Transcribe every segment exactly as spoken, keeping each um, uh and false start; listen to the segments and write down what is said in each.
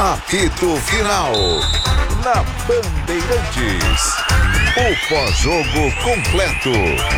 Apito Final. Na Bandeirantes. O pós-jogo completo.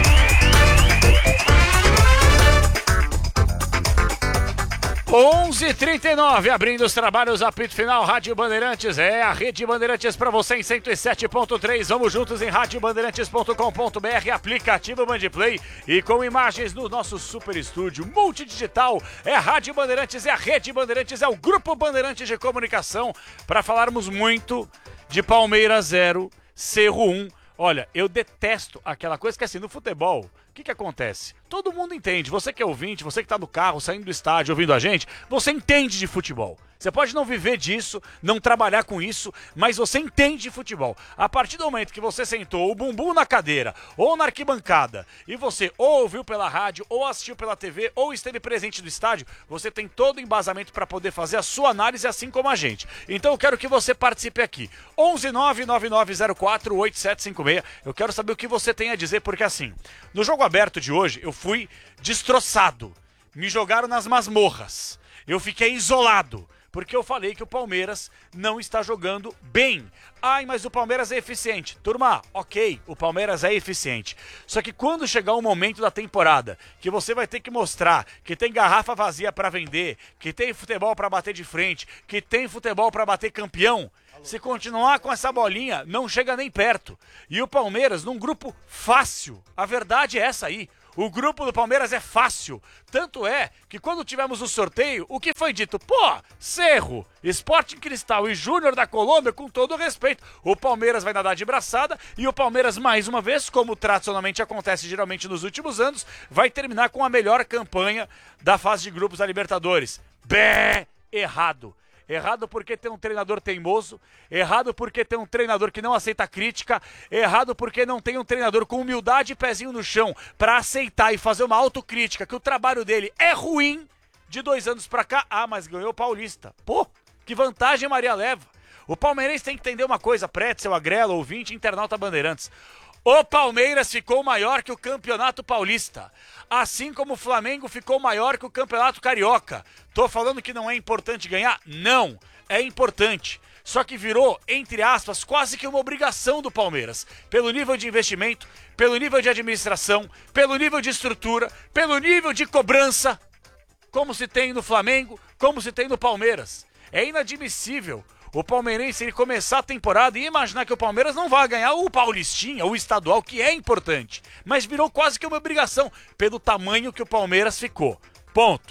onze e trinta e nove, abrindo os trabalhos, apito final, Rádio Bandeirantes, é a Rede Bandeirantes para você em cento e sete ponto três, vamos juntos em rádio bandeirantes ponto com ponto b r, aplicativo Bandplay e com imagens no nosso super estúdio multidigital, é a Rádio Bandeirantes, é a Rede Bandeirantes, é o Grupo Bandeirantes de Comunicação, para falarmos muito de Palmeiras zero, Cerro um. Olha, eu detesto aquela coisa que assim, no futebol, o que que acontece? Todo mundo entende, você que é ouvinte, você que tá no carro, saindo do estádio, ouvindo a gente, você entende de futebol. Você pode não viver disso, não trabalhar com isso, mas você entende de futebol. A partir do momento que você sentou o bumbum na cadeira ou na arquibancada e você ou ouviu pela rádio, ou assistiu pela T V, ou esteve presente no estádio, você tem todo o embasamento para poder fazer a sua análise, assim como a gente. Então eu quero que você participe aqui. onze nove nove nove zero quatro oito sete cinco seis. Eu quero saber o que você tem a dizer, porque assim, no jogo aberto de hoje, eu fui destroçado. Me jogaram nas masmorras. Eu fiquei isolado. Porque eu falei que o Palmeiras não está jogando bem. Ai, mas o Palmeiras é eficiente. Turma, ok, o Palmeiras é eficiente. Só que quando chegar o momento da temporada, que você vai ter que mostrar que tem garrafa vazia para vender, que tem futebol para bater de frente, que tem futebol para bater campeão, se continuar com essa bolinha, não chega nem perto. E o Palmeiras, num grupo fácil, a verdade é essa aí. O grupo do Palmeiras é fácil. Tanto é que quando tivemos o sorteio, o que foi dito? Pô, Cerro, Sporting Cristal e Júnior da Colômbia, com todo o respeito. O Palmeiras vai nadar de braçada e o Palmeiras, mais uma vez, como tradicionalmente acontece geralmente nos últimos anos, vai terminar com a melhor campanha da fase de grupos da Libertadores. Bé, errado. Errado porque tem um treinador teimoso, errado porque tem um treinador que não aceita crítica, errado porque não tem um treinador com humildade e pezinho no chão para aceitar e fazer uma autocrítica que o trabalho dele é ruim de dois anos pra cá. Ah, mas ganhou o Paulista. Pô, que vantagem Maria leva. O palmeirense tem que entender uma coisa, Pretzel, Agrelo, ouvinte, internauta Bandeirantes. O Palmeiras ficou maior que o Campeonato Paulista, assim como o Flamengo ficou maior que o Campeonato Carioca. Tô falando que não é importante ganhar? Não, é importante. Só que virou, entre aspas, quase que uma obrigação do Palmeiras. Pelo nível de investimento, pelo nível de administração, pelo nível de estrutura, pelo nível de cobrança, como se tem no Flamengo, como se tem no Palmeiras. É inadmissível o palmeirense ele começar a temporada e imaginar que o Palmeiras não vai ganhar o Paulistinha, o estadual, que é importante. Mas virou quase que uma obrigação, pelo tamanho que o Palmeiras ficou. Ponto.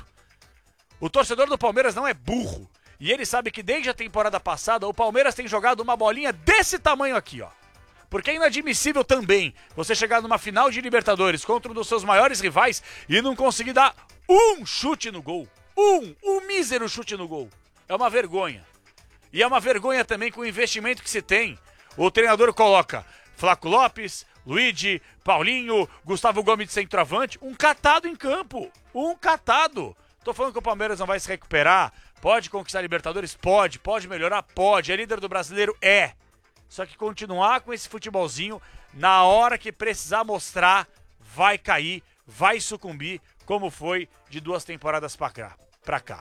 O torcedor do Palmeiras não é burro. E ele sabe que desde a temporada passada o Palmeiras tem jogado uma bolinha desse tamanho aqui, ó. Porque é inadmissível também você chegar numa final de Libertadores contra um dos seus maiores rivais e não conseguir dar um chute no gol. Um, um mísero chute no gol. É uma vergonha. E é uma vergonha também com o investimento que se tem. O treinador coloca Flaco Lopes, Luigi, Paulinho, Gustavo Gomes de centroavante, um catado em campo. Um catado. Tô falando que o Palmeiras não vai se recuperar. Pode conquistar a Libertadores? Pode. Pode melhorar? Pode. É líder do Brasileiro? É. Só que continuar com esse futebolzinho, na hora que precisar mostrar, vai cair, vai sucumbir, como foi de duas temporadas pra cá. Pra cá.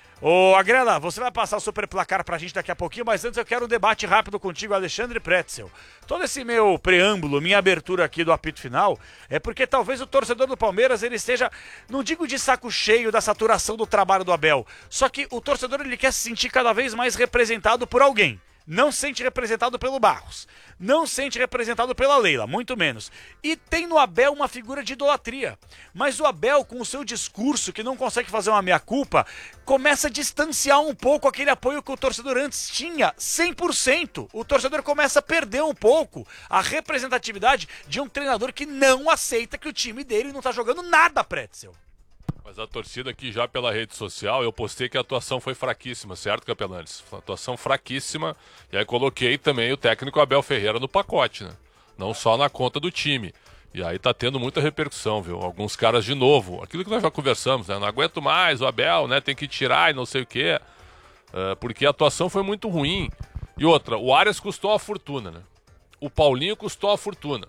Ô, Agrela, você vai passar o super placar pra gente daqui a pouquinho, mas antes eu quero um debate rápido contigo, Alexandre Pretzel. Todo esse meu preâmbulo, minha abertura aqui do apito final, é porque talvez o torcedor do Palmeiras, ele esteja, não digo de saco cheio da saturação do trabalho do Abel, só que o torcedor, ele quer se sentir cada vez mais representado por alguém. Não se sente representado pelo Barros, não se sente representado pela Leila, muito menos. E tem no Abel uma figura de idolatria. Mas o Abel, com o seu discurso, que não consegue fazer uma meia-culpa, começa a distanciar um pouco aquele apoio que o torcedor antes tinha, cem por cento. O torcedor começa a perder um pouco a representatividade de um treinador que não aceita que o time dele não está jogando nada, Pretzel. Mas a torcida aqui já pela rede social, eu postei que a atuação foi fraquíssima, certo, Capelanes? Atuação fraquíssima, e aí coloquei também o técnico Abel Ferreira no pacote, né? Não só na conta do time. E aí tá tendo muita repercussão, viu? Alguns caras de novo, aquilo que nós já conversamos, né? Não aguento mais o Abel, né? Tem que tirar e não sei o quê. Uh, porque a atuação foi muito ruim. E outra, o Arias custou a fortuna, né? O Paulinho custou a fortuna.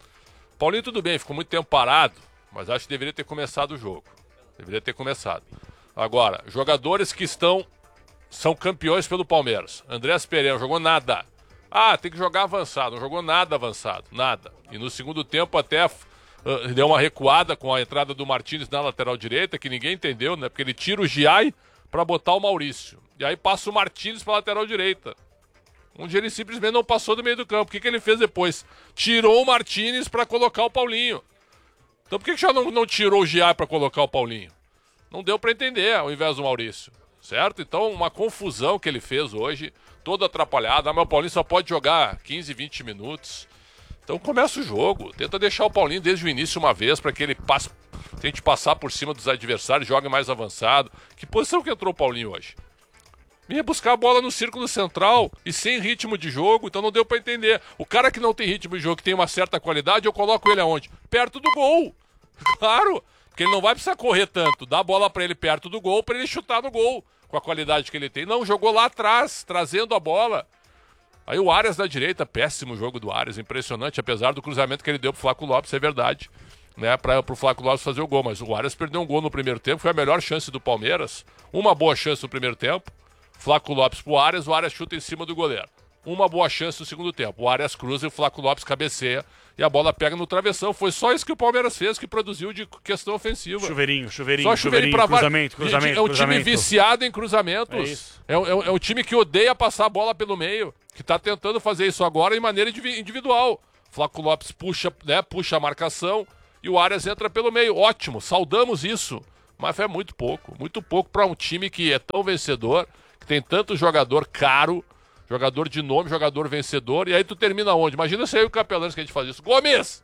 O Paulinho tudo bem, ficou muito tempo parado, mas acho que deveria ter começado o jogo. Deveria ter começado. Agora, jogadores que estão são campeões pelo Palmeiras. Andrés Pereira não jogou nada. Ah, tem que jogar avançado. Não jogou nada avançado, nada. E no segundo tempo até uh, deu uma recuada com a entrada do Martínez na lateral direita, que ninguém entendeu, né? Porque ele tira o Giai para botar o Maurício. E aí passa o Martínez para lateral direita. Onde ele simplesmente não passou do meio do campo. O que, que ele fez depois? Tirou o Martínez para colocar o Paulinho. Então por que, que já não, não tirou o Giai para colocar o Paulinho? Não deu para entender ao invés do Maurício. Certo? Então, uma confusão que ele fez hoje, toda atrapalhada. Ah, mas o Paulinho só pode jogar quinze, vinte minutos. Então, começa o jogo. Tenta deixar o Paulinho desde o início uma vez, para que ele passe, tente passar por cima dos adversários, jogue mais avançado. Que posição que entrou o Paulinho hoje? Vinha buscar a bola no círculo central e sem ritmo de jogo, então não deu para entender. O cara que não tem ritmo de jogo, que tem uma certa qualidade, eu coloco ele aonde? Perto do gol. Claro, porque ele não vai precisar correr tanto. Dá a bola para ele perto do gol, para ele chutar no gol. Com a qualidade que ele tem. Não, jogou lá atrás, trazendo a bola. Aí o Arias da direita, péssimo jogo do Arias, impressionante, apesar do cruzamento que ele deu pro Flávio Lopes, é verdade, né, para pro Flávio Lopes fazer o gol, mas o Arias perdeu um gol no primeiro tempo, foi a melhor chance do Palmeiras, uma boa chance no primeiro tempo, Flávio Lopes pro Arias, o Arias chuta em cima do goleiro. Uma boa chance no segundo tempo, o Arias cruza e o Flávio Lopes cabeceia e a bola pega no travessão. Foi só isso que o Palmeiras fez, que produziu de questão ofensiva. Chuveirinho, chuveirinho, só chuveirinho, para cruzamento, cruzamento, É um cruzamento. time viciado em cruzamentos. É isso. É, um, é, um, é um time que odeia passar a bola pelo meio, que está tentando fazer isso agora em maneira individual. Flávio Lopes puxa, né, puxa a marcação e o Arias entra pelo meio. Ótimo, saudamos isso. Mas é muito pouco, muito pouco para um time que é tão vencedor, que tem tanto jogador caro, jogador de nome, jogador vencedor, e aí tu termina onde? Imagina se aí o Capelanes que a gente faz isso. Gomes!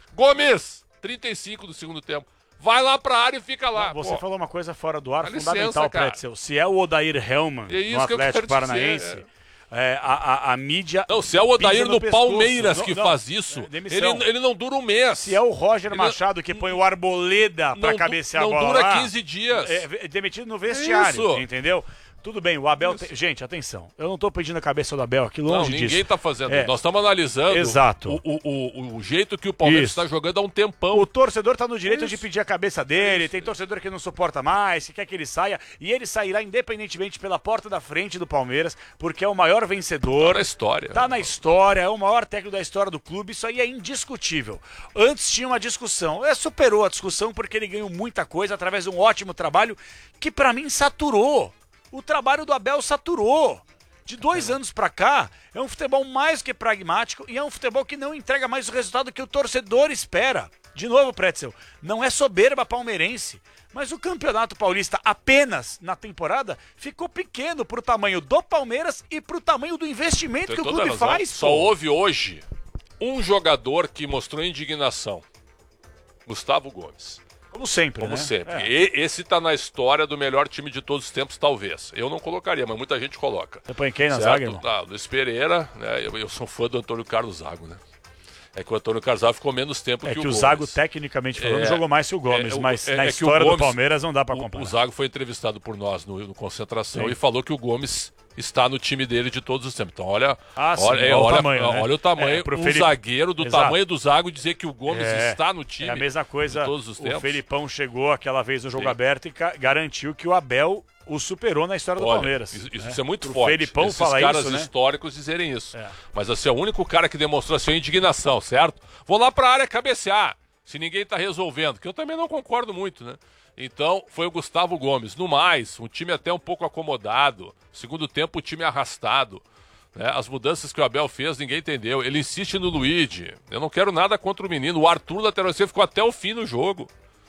Gomes! trinta e cinco do segundo tempo. Vai lá pra área e fica lá. Você Pô. falou uma coisa fora do ar, Dá fundamental, licença, cara. Pretzel. Se é o Odair Hellman É isso no que eu Atlético quero Paranaense, dizer, é, a, a, a mídia... Não, se é o Odair pisa no, pescoço. Palmeiras Não, que não, faz isso, é, demissão. ele, ele não dura um mês. Se é o Roger Ele Machado que põe o Arboleda pra não, cabecear não a bola dura lá, quinze dias. É, é demitido no vestiário, Isso. entendeu? Tudo bem, o Abel... Tem... Gente, atenção. Eu não tô pedindo a cabeça do Abel aqui, longe Não, disso. ninguém tá fazendo. É. Nós estamos analisando Exato. O, o, o, o jeito que o Palmeiras Isso. está jogando há um tempão. O torcedor tá no direito Isso. de pedir a cabeça dele, Isso. tem torcedor que não suporta mais, que quer que ele saia, e ele sairá independentemente pela porta da frente do Palmeiras, porque é o maior vencedor. Tá na história. Tá na história, é o maior técnico da história do clube, isso aí é indiscutível. Antes tinha uma discussão, é, superou a discussão porque ele ganhou muita coisa através de um ótimo trabalho que pra mim saturou. O trabalho do Abel saturou. De dois anos pra cá, é um futebol mais que pragmático e é um futebol que não entrega mais o resultado que o torcedor espera. De novo, Pretzel, não é soberba palmeirense, mas o Campeonato Paulista apenas na temporada ficou pequeno pro tamanho do Palmeiras e pro tamanho do investimento Tem que o toda clube razão. faz. Só pô. houve hoje um jogador que mostrou indignação. Gustavo Gomes. Como sempre, Como né? sempre. É. E, esse tá na história do melhor time de todos os tempos, talvez. Eu não colocaria, mas muita gente coloca. Você põe quem na certo? zaga, irmão? Ah, Luiz Pereira, né? Eu, eu sou fã do Antônio Carlos Zago, né? É que o Antônio Carlos Zago ficou menos tempo É que, que o o Gomes. Zago, tecnicamente falando, É, jogou mais que o Gomes, é, o- mas é- na é que o história Gomes- do Palmeiras não dá pra O, comparar. o Zago foi entrevistado por nós no, no Concentração Sim. e falou que o Gomes está no time dele de todos os tempos. Então, olha, Ah, sim, olha, é, olha o olha, tamanho, né? olha o tamanho, É, pro um Felipe- zagueiro do Exato. tamanho do Zago dizer que o Gomes É, está no time. É a mesma coisa, de todos os o tempos. Felipão chegou aquela vez no jogo Sim. aberto e ca- garantiu que o Abel o superou na história do Olha, Palmeiras. Isso, isso né? é muito Pro forte. Felipão Esses falar caras isso, né? históricos dizerem isso. É. Mas assim, é o único cara que demonstrou assim, a indignação, certo? Vou lá pra área cabecear, se ninguém tá resolvendo, que eu também não concordo muito, né? Então, foi o Gustavo Gomes. No mais, um time até um pouco acomodado. Segundo tempo, o time arrastado. Né? As mudanças que o Abel fez, ninguém entendeu. Ele insiste no Luigi. Eu não quero nada contra o menino. O Arthur, lateral esquerdo, ficou até o fim no jogo.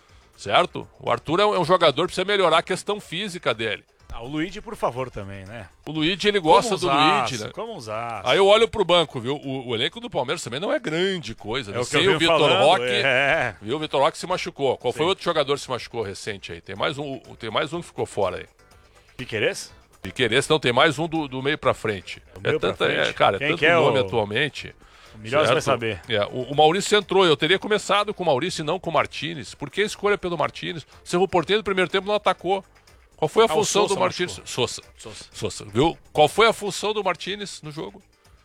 Certo? O Arthur é um, é um jogador que precisa melhorar a questão física dele. Ah, o Luigi, por favor, também, né? O Luigi, ele gosta Como do usaço, Luigi, né? Como usar? Aí eu olho pro banco, viu? O, o elenco do Palmeiras também não é grande coisa. É né? o que eu Sem o venho Vitor falando, Roque. é. Viu? O Vitor Roque se machucou. Qual foi Sim. outro jogador que se machucou recente aí? Tem mais um, tem mais um que ficou fora aí. Piquerez? Piquerez, não, tem mais um do, do meio pra frente. Do meio é tanta, pra frente? É, cara, é Quem tanto que é nome o- atualmente. O melhor você vai certo? saber. É, o, o Maurício entrou. Eu teria começado com o Maurício e não com o Martínez. Por que a escolha pelo Martínez? O Cerro Porteiro no primeiro tempo não atacou. Qual foi a Ah, o função Sousa do Martínez? machucou. Sousa. Sousa. Sousa, viu? Qual foi a função do Martínez no jogo?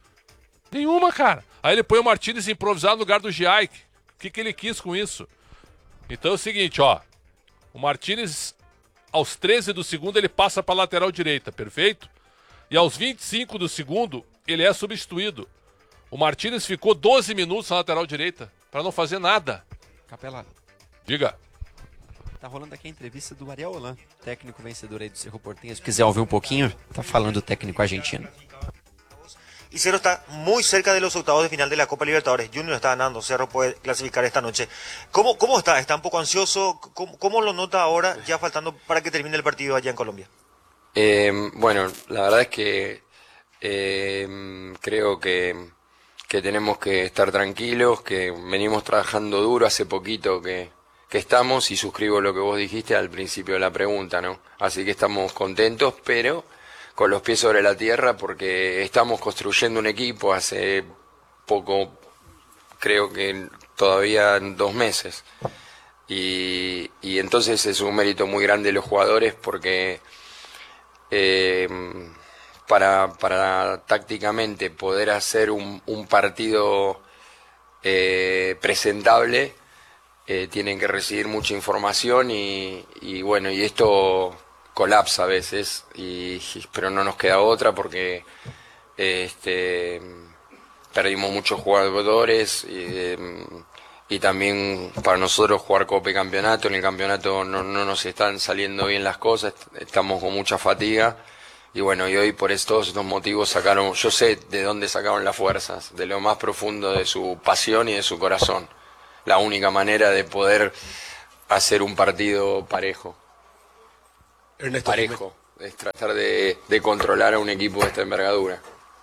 Nenhuma, cara. Aí ele põe o Martínez improvisado no lugar do Giai. O que, que ele quis com isso? Então é o seguinte, ó. O Martínez Aos treze do segundo, ele passa para a lateral direita, perfeito? E aos vinte e cinco do segundo, ele é substituído. O Martínez ficou doze minutos na lateral direita, para não fazer nada. Capela. Diga. Tá rolando aqui a entrevista do Ariel Holan, técnico vencedor aí do Cerro Porteño. Se quiser ouvir um pouquinho, tá falando o técnico argentino. Y Cerro está muy cerca de los octavos de final de la Copa Libertadores. Junior está ganando, Cerro puede clasificar esta noche. ¿Cómo, cómo está? ¿Está un poco ansioso? ¿Cómo, cómo lo nota ahora, ya faltando para que termine el partido allá en Colombia? Eh, bueno, la verdad es que eh, creo que, que tenemos que estar tranquilos, que venimos trabajando duro, hace poquito que, que estamos, y suscribo lo que vos dijiste al principio de la pregunta, ¿no? Así que estamos contentos, pero con los pies sobre la tierra, porque estamos construyendo un equipo hace poco, creo que todavía dos meses, y, y entonces es un mérito muy grande de los jugadores, porque eh, para, para tácticamente poder hacer un, un partido eh, presentable, eh, tienen que recibir mucha información, y, y bueno, y esto colapsa a veces, y, pero no nos queda otra, porque este, perdimos muchos jugadores, y, y también para nosotros jugar Copa y Campeonato, en el campeonato no, no nos están saliendo bien las cosas, estamos con mucha fatiga, y bueno, y hoy por todos estos motivos sacaron, yo sé de dónde sacaron las fuerzas, de lo más profundo de su pasión y de su corazón, la única manera de poder hacer un partido parejo. Ernesto parejo, Jiménez. Es tratar de, de controlar a un equipo de esta envergadura.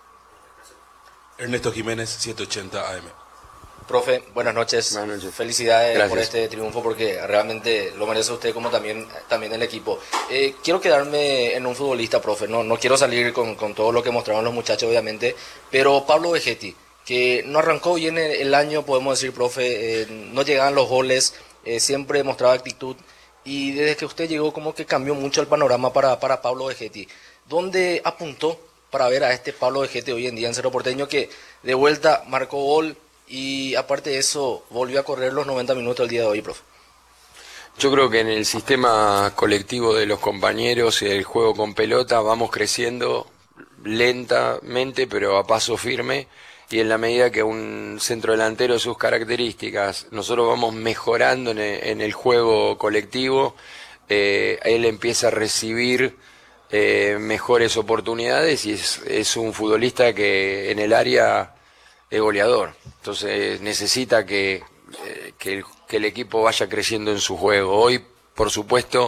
Ernesto Jiménez, setecientos ochenta A M. Profe, buenas noches. Buenas noches. Felicidades Gracias. por este triunfo, porque realmente lo merece usted, como también, también el equipo. Eh, quiero quedarme en un futbolista, profe. No, no quiero salir con, con todo lo que mostraron los muchachos, obviamente, pero Pablo Vegetti, que no arrancó bien el, el año, podemos decir, profe, eh, no llegaban los goles, eh, siempre mostraba actitud. Y desde que usted llegó, como que cambió mucho el panorama para, para Pablo Vegetti. ¿Dónde apuntó para ver a este Pablo Vegetti hoy en día en Cerro Porteño, que de vuelta marcó gol y aparte de eso volvió a correr los noventa minutos el día de hoy, profe? Yo creo que en el sistema colectivo de los compañeros y el juego con pelota vamos creciendo lentamente, pero a paso firme, y en la medida que un centrodelantero, sus características, nosotros vamos mejorando en el, en el juego colectivo, eh, él empieza a recibir eh, mejores oportunidades, y es, es un futbolista que en el área es goleador. Entonces necesita que, eh, que, el, que el equipo vaya creciendo en su juego. Hoy, por supuesto,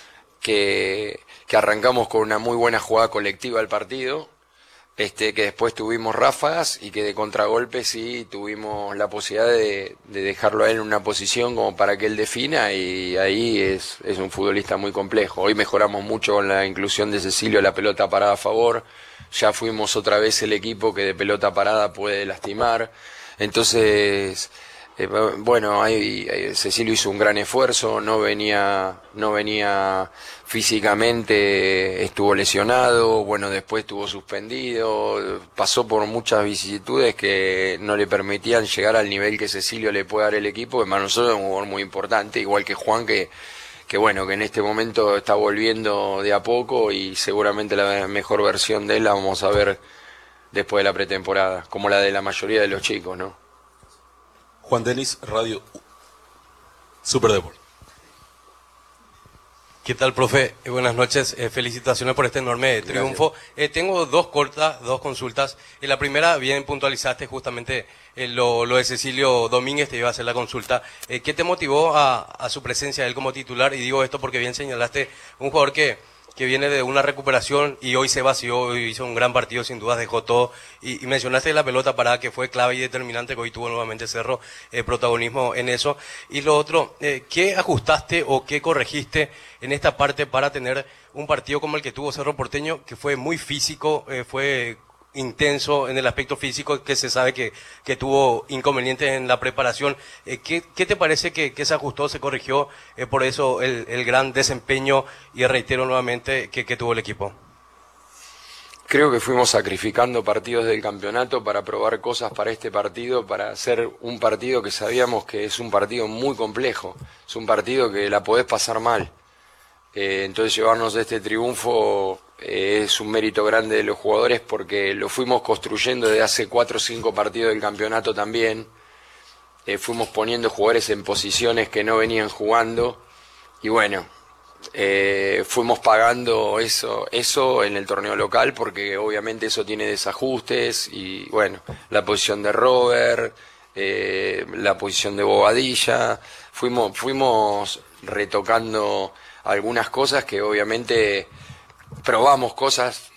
que, que arrancamos con una muy buena jugada colectiva al partido, Este, que después tuvimos ráfagas, y que de contragolpe sí tuvimos la posibilidad de, de dejarlo a él en una posición como para que él defina, y ahí es, es un futbolista muy complejo. Hoy mejoramos mucho con la inclusión de Cecilio, la pelota parada a favor, ya fuimos otra vez el equipo que de pelota parada puede lastimar, entonces eh, bueno, ahí, ahí Cecilio hizo un gran esfuerzo, no venía, no venía físicamente, estuvo lesionado, bueno, después estuvo suspendido, pasó por muchas vicisitudes que no le permitían llegar al nivel que Cecilio le puede dar el equipo, que para nosotros es un jugador muy importante, igual que Juan, que, que bueno, que en este momento está volviendo de a poco, y seguramente la mejor versión de él la vamos a ver después de la pretemporada, como la de la mayoría de los chicos, ¿no? Juan Denis, Radio Superdeport. ¿Qué tal, profe? Eh, buenas noches. Eh, felicitaciones por este enorme triunfo. Eh, tengo dos cortas, dos consultas. En la primera, bien puntualizaste justamente eh, lo, lo de Cecilio Domínguez, te iba a hacer la consulta. Eh, ¿Qué te motivó a, a su presencia él como titular? Y digo esto porque bien señalaste un jugador que, que viene de una recuperación y hoy se vació, hizo un gran partido, sin dudas dejó todo. Y, y mencionaste la pelota parada, que fue clave y determinante, que hoy tuvo nuevamente Cerro eh, protagonismo en eso. Y lo otro, eh, ¿qué ajustaste o qué corregiste en esta parte para tener un partido como el que tuvo Cerro Porteño, que fue muy físico, eh, fue intenso en el aspecto físico, que se sabe que, que tuvo inconvenientes en la preparación? Eh, ¿qué, ¿Qué te parece que, que se ajustó, se corrigió, eh, por eso el, el gran desempeño, y reitero nuevamente, que, que tuvo el equipo? Creo que fuimos sacrificando partidos del campeonato para probar cosas para este partido, para hacer un partido que sabíamos que es un partido muy complejo, es un partido que la podés pasar mal. Eh, entonces llevarnos este triunfo eh, es un mérito grande de los jugadores porque lo fuimos construyendo desde hace cuatro o cinco partidos del campeonato también. Eh, fuimos poniendo jugadores en posiciones que no venían jugando y bueno, eh, fuimos pagando eso, eso en el torneo local porque obviamente eso tiene desajustes y bueno, la posición de Robert, eh, la posición de Bobadilla, fuimos, fuimos retocando algunas cosas que obviamente probamos cosas.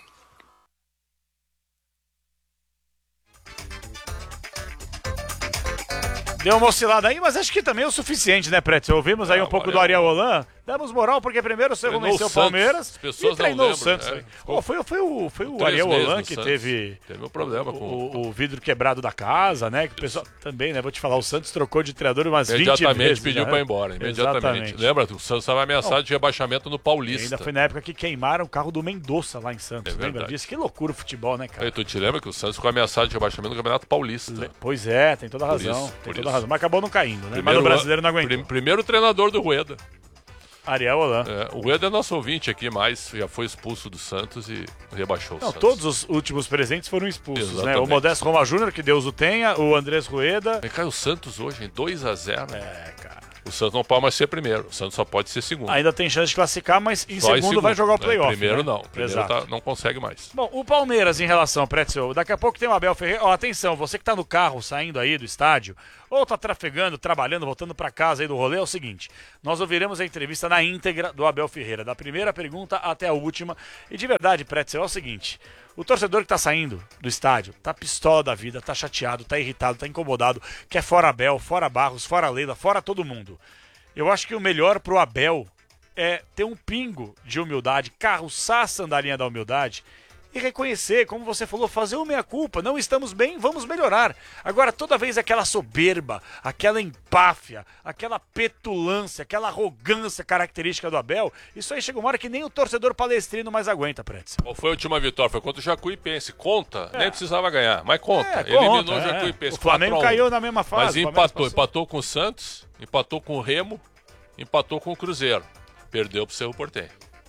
Deu uma oscilada aí, mas acho que também é o suficiente, né, Pretzel? Ouvimos aí um pouco do Ariel Holan. Damos moral porque primeiro o Cerro venceu o Palmeiras e treinou o Santos. Né? Oh, foi, foi o, foi o Ariel Holan que teve, teve um problema o, com o, o vidro quebrado da casa, né? Que o pessoal também, né? Vou te falar, o Santos trocou de treinador umas vinte vezes. Imediatamente pediu né? para ir embora, imediatamente. Exatamente. Lembra? O Santos estava ameaçado Não. de rebaixamento no Paulista. Ainda foi na época que queimaram o carro do Mendonça lá em Santos. É lembra disso? Que loucura o futebol, né, cara? Aí, tu te lembra que o Santos ficou ameaçado de rebaixamento no Campeonato Paulista. Le... Pois é, tem toda a razão. Isso, tem toda isso. a razão. Mas acabou não caindo, né? Primeiro, mas no brasileiro não aguentou. Prim, primeiro treinador do Rueda. Ariel Holan. É, o Rueda é nosso ouvinte aqui, mas já foi expulso do Santos e rebaixou Não, o Santos. Todos os últimos presentes foram expulsos, Exatamente. né? O Modesto Roma Júnior, que Deus o tenha, o Andrés Rueda. E cai o Santos hoje em dois a zero. É, cara. O Santos não pode mais ser primeiro, o Santos só pode ser segundo. Ainda tem chance de classificar, mas em só segundo, em segundo vai jogar o playoff. É, primeiro né? não, primeiro tá, não consegue mais. Bom, o Palmeiras em relação ao Pretzel, daqui a pouco tem o Abel Ferreira. Ó, atenção, você que tá no carro saindo aí do estádio, ou tá trafegando, trabalhando, voltando para casa aí do rolê, é o seguinte, nós ouviremos a entrevista na íntegra do Abel Ferreira, da primeira pergunta até a última. E de verdade, Pretzel, é o seguinte, o torcedor que tá saindo do estádio, tá pistola da vida, tá chateado, tá irritado, tá incomodado, quer fora Abel, fora Barros, fora Leila, fora todo mundo. Eu acho que o melhor pro Abel é ter um pingo de humildade, carroçar a sandalinha da humildade e reconhecer, como você falou, fazer o meia-culpa. Não estamos bem, vamos melhorar. Agora, toda vez aquela soberba, aquela empáfia, aquela petulância, aquela arrogância característica do Abel, isso aí chega uma hora que nem o torcedor palestrino mais aguenta, Pretz. Qual foi a última vitória? Foi contra o Jacuipense. Conta, é. nem precisava ganhar, mas conta. É, Eliminou conta, o Jacuipense. É. O Flamengo caiu na mesma fase. Mas empatou, empatou com o Santos, empatou com o Remo, empatou com o Cruzeiro. Perdeu pro Cerro Porteño.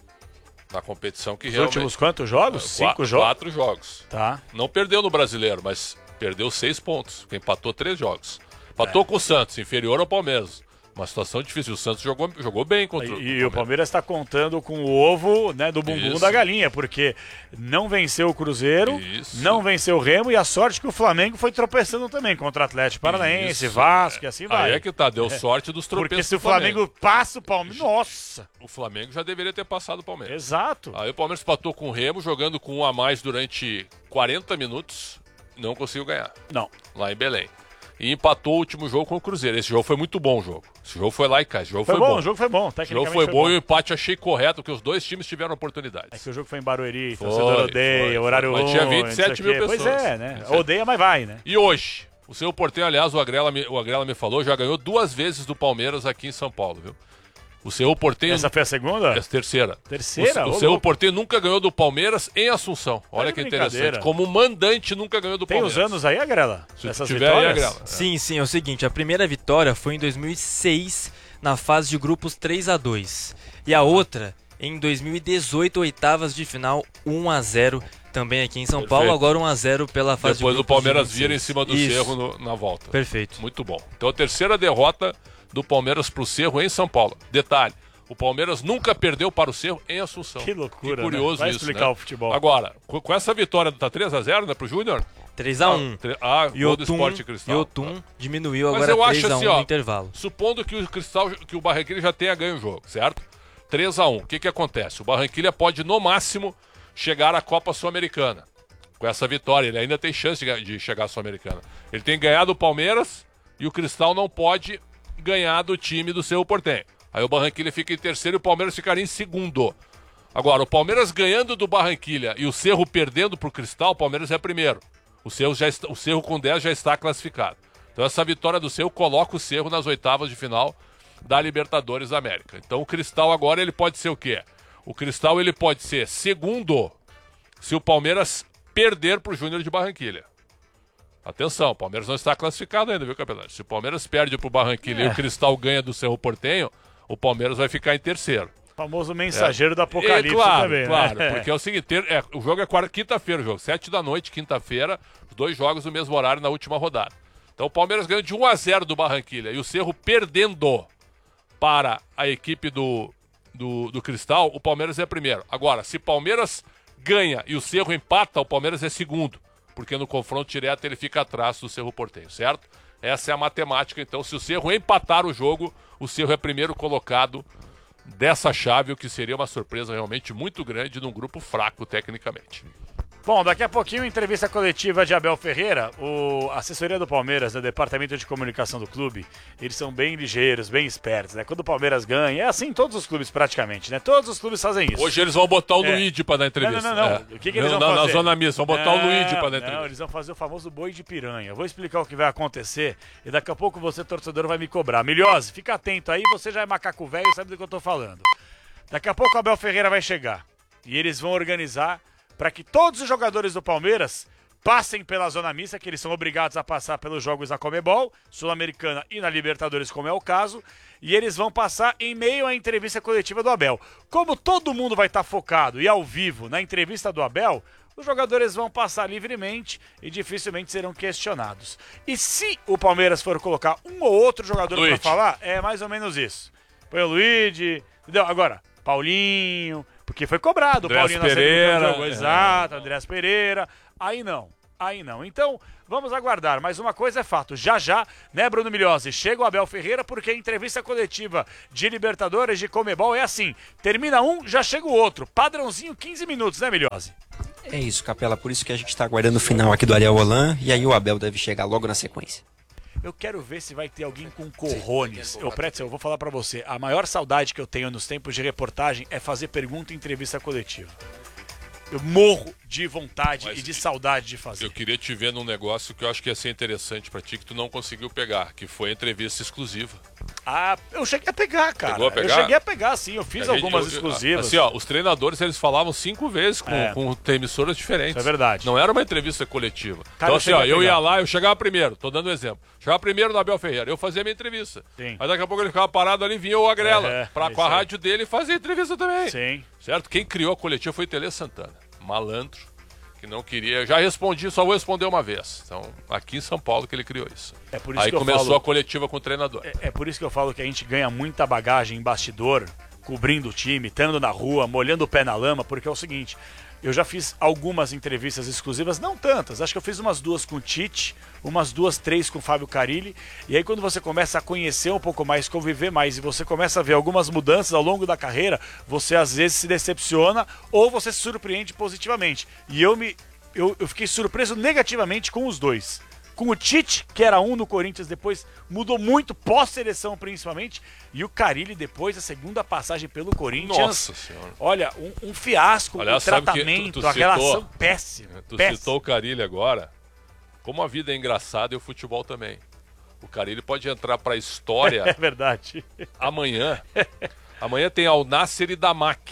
Na competição que Os realmente... últimos quantos jogos? Qu Cinco jogos? Quatro jogos. Tá. Não perdeu no Brasileiro, mas perdeu seis pontos. Empatou três jogos. Empatou é. com o Santos, inferior ao Palmeiras. Uma situação difícil. O Santos jogou, jogou bem contra e, o E o Palmeiras está contando com o ovo, né, do bumbum Isso. da galinha, porque não venceu o Cruzeiro, Isso. não venceu o Remo, e a sorte que o Flamengo foi tropeçando também contra o Atlético Paranaense, Isso. Vasco, e assim vai. Aí é que tá, deu sorte dos tropeços. Porque se o Flamengo, Flamengo passa o Palmeiras, nossa! O Flamengo já deveria ter passado o Palmeiras. Exato. Aí o Palmeiras empatou com o Remo, jogando com um a mais durante quarenta minutos, não conseguiu ganhar. Não. Lá em Belém. E empatou o último jogo com o Cruzeiro. Esse jogo foi muito bom, o jogo. Esse jogo foi lá e cá. Esse jogo foi, foi bom. bom. O jogo foi bom. O jogo foi bom e o empate achei correto, porque os dois times tiveram oportunidades. É que o jogo foi em Barueri, foi, torcedor odeia, foi, horário foi. Mas ruim. tinha vinte e sete mil pessoas. Pois é, né? Odeia, mas vai, né? E hoje, o Cerro Porteño, aliás, o Agrela, me, o Agrela me falou, já ganhou duas vezes do Palmeiras aqui em São Paulo, viu? O Cerro Porteño... Essa foi a segunda? Essa terceira. Terceira? O, o Cerro Porteño nunca ganhou do Palmeiras em Assunção. Olha que interessante. Como mandante nunca ganhou do Tem Palmeiras. Tem os anos aí, Agrela? Se Essas tiver vitórias? aí, Agrela. É. Sim, sim. É o seguinte, a primeira vitória foi em dois mil e seis, na fase de grupos três a dois. E a outra, em dois mil e dezoito, oitavas de final, um a zero. Também aqui em São Perfeito. Paulo, agora um a zero pela fase Depois de grupos. Depois o Palmeiras de vira em cima do Isso. Cerro no, na volta. Perfeito. Muito bom. Então a terceira derrota do Palmeiras pro Cerro em São Paulo. Detalhe, o Palmeiras nunca perdeu para o Cerro em Assunção. Que loucura, que curioso, né? Vai isso, explicar né? o futebol. Agora, com, com essa vitória, tá três a zero, né, pro Júnior? três a um. Ah, e gol o do Tum, Sport Cristal. E o Tum diminuiu Mas agora eu três a um assim, no ó, intervalo. Supondo que o Cristal, que o Barranquilla já tenha ganho o jogo, certo? três a um. O que que acontece? O Barranquilla pode, no máximo, chegar à Copa Sul-Americana. Com essa vitória, ele ainda tem chance de, de chegar à Sul-Americana. Ele tem ganhado o Palmeiras e o Cristal não pode ganhar do time do Cerro Porteño. Aí o Barranquilla fica em terceiro e o Palmeiras ficaria em segundo. Agora, o Palmeiras ganhando do Barranquilla e o Cerro perdendo pro Cristal, o Palmeiras é primeiro. O Cerro, já está, o Cerro com dez já está classificado. Então essa vitória do Cerro coloca o Cerro nas oitavas de final da Libertadores da América. Então o Cristal agora ele pode ser o quê? O Cristal ele pode ser segundo se o Palmeiras perder pro Júnior de Barranquilla. Atenção, o Palmeiras não está classificado ainda, viu, campeonato? Se o Palmeiras perde pro Barranquilla é. e o Cristal ganha do Cerro Porteño, o Palmeiras vai ficar em terceiro. Famoso mensageiro é. do apocalipse é, claro, também, claro, né? porque é o seguinte, ter, é, o jogo é quarta, quinta-feira, o jogo, sete da noite, quinta-feira, os dois jogos no mesmo horário na última rodada. Então o Palmeiras ganhou de um a zero do Barranquilla e o Cerro perdendo para a equipe do, do, do Cristal, o Palmeiras é primeiro. Agora, se Palmeiras ganha e o Cerro empata, o Palmeiras é segundo, porque no confronto direto ele fica atrás do Cerro Porteño, certo? Essa é a matemática, então se o Cerro empatar o jogo, o Cerro é primeiro colocado dessa chave, o que seria uma surpresa realmente muito grande num grupo fraco tecnicamente. Bom, daqui a pouquinho, entrevista coletiva de Abel Ferreira, o a assessoria do Palmeiras, do departamento de comunicação do clube, eles são bem ligeiros, bem espertos, né? Quando o Palmeiras ganha, é assim em todos os clubes praticamente, né? Todos os clubes fazem isso. Hoje eles vão botar o É. Luigi para dar entrevista. Não, não, não. É. O que, que eles não, vão não, fazer? Na zona mista, vão botar não, o Luigi para dar entrevista. Não, eles vão fazer o famoso boi de piranha. Eu vou explicar o que vai acontecer e daqui a pouco você, torcedor, vai me cobrar. Milhose, fica atento aí, você já é macaco velho e sabe do que eu tô falando. Daqui a pouco o Abel Ferreira vai chegar e eles vão organizar para que todos os jogadores do Palmeiras passem pela zona mista, que eles são obrigados a passar pelos jogos da Conmebol, Sul-Americana e na Libertadores, como é o caso, e eles vão passar em meio à entrevista coletiva do Abel. Como todo mundo vai estar focado e ao vivo na entrevista do Abel, os jogadores vão passar livremente e dificilmente serão questionados. E se o Palmeiras for colocar um ou outro jogador para falar, é mais ou menos isso. Põe o Luigi, entendeu? Agora, Paulinho, porque foi cobrado o Paulinho na Pereira, do jogo. é. Exato, Andrés Pereira. Aí não, aí não. Então, vamos aguardar. Mas uma coisa é fato, já já, né, Bruno Milhose? Chega o Abel Ferreira porque a entrevista coletiva de Libertadores, de Conmebol, é assim. Termina um, já chega o outro. Padrãozinho, quinze minutos, né, Milhose? É isso, Capela. Por isso que a gente tá aguardando o final aqui do Ariel Holan. E aí o Abel deve chegar logo na sequência. Eu quero ver se vai ter alguém com corrones. Eu, Pretzel, eu vou falar pra você. A maior saudade que eu tenho nos tempos de reportagem é fazer pergunta em entrevista coletiva. Eu morro de vontade Mas e de saudade de fazer. Eu queria te ver num negócio que eu acho que ia ser interessante pra ti, que tu não conseguiu pegar, que foi a entrevista exclusiva. Ah, eu cheguei a pegar, cara. Chegou a pegar? Eu cheguei a pegar, sim. Eu fiz A gente- algumas eu- exclusivas. Assim, ó, os treinadores, eles falavam cinco vezes com, É. com emissoras diferentes. Isso é verdade. Não era uma entrevista coletiva. Cara, então, eu assim, cheguei ó, a eu pegar. ia lá, eu chegava primeiro, tô dando um exemplo. Chegava primeiro no Abel Ferreira, eu fazia a minha entrevista. Sim. Aí daqui a pouco ele ficava parado ali, vinha o Agrela, É, pra, é com a isso aí. rádio dele fazer a entrevista também. Sim. Certo? Quem criou a coletiva foi Tele Santana. Malandro, que não queria. Eu já respondi, só vou responder uma vez. Então, aqui em São Paulo que ele criou isso. É por isso Aí que eu começou falo- a coletiva com o treinador. É, é por isso que eu falo que a gente ganha muita bagagem em bastidor, cobrindo o time, estando na rua, molhando o pé na lama, porque é o seguinte, eu já fiz algumas entrevistas exclusivas, não tantas, acho que eu fiz umas duas com o Tite, umas duas, três com o Fábio Carilli, e aí quando você começa a conhecer um pouco mais, conviver mais, e você começa a ver algumas mudanças ao longo da carreira, você às vezes se decepciona, ou você se surpreende positivamente. E eu me eu, eu fiquei surpreso negativamente com os dois. Com o Tite, que era um no Corinthians, depois mudou muito, pós-seleção principalmente, e o Carilli depois, a segunda passagem pelo Corinthians. Nossa Senhora. Olha, um, um fiasco, Aliás, o sabe que tratamento, tu- tu a citou- relação péssima. Tu péssima. citou o Carilli agora. Como a vida é engraçada e o futebol também. O Carilli pode entrar pra história É verdade. amanhã. Amanhã tem Al Nassr e Damak.